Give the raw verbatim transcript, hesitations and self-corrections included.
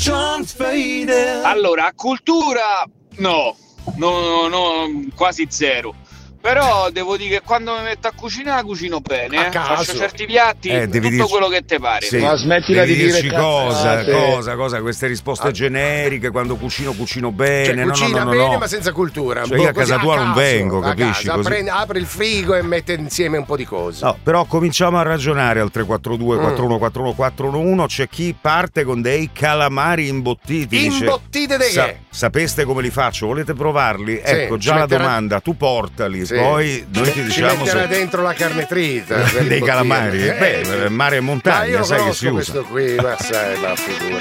Allora, cultura no, no, no, quasi zero. Però devo dire che quando mi metto a cucinare cucino bene, eh. Faccio certi piatti, Eh, devi tutto dirci- quello che te pare. Sì. Ma smettila Devi di dire dirci cosa, cazzate. cosa, cosa, queste risposte Ah. generiche, quando cucino cucino bene, Cioè, no, no, cucina no, no, bene no. ma senza cultura. Cioè, io a Così casa tua non caso, vengo, a capisci? casa, Così- prende- apre il frigo e mette insieme un po' di cose. No, però cominciamo a ragionare al tre quattro due Mm. quattro uno quattro uno quattro uno uno. C'è chi parte con dei calamari imbottiti. dice, Imbottite di "Sa- che?" Sapeste come li faccio? Volete provarli? Sì, Ecco, ci già la metterà- domanda, tu portali, Sì. poi noi ti Ci diciamo metterà se... dentro la carne trita per dei imbottire. calamari. Eh, Beh, sì. mare e Ma montagna, io sai che conosco si usa. questo qui, ma sai la figura.